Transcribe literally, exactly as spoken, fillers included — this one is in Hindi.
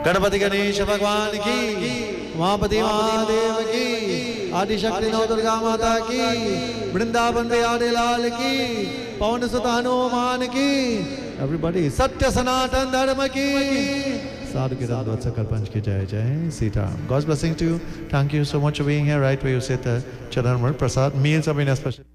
गणपति गणेश भगवान की, उमापति महादेव की, आदिशक्ति नौ दुर्गा माता की, वृंदावन बिहारी लाल की, पवन सुत हनुमान की, एवरीबॉडी सत्य सनातन धर्म की, साधु के दंडवत सकल पंच की जय जय Sitaram. God's blessing to you. Thank you so much for being here. Right where you sit, uh, Charan Prasad. Meals have been especially.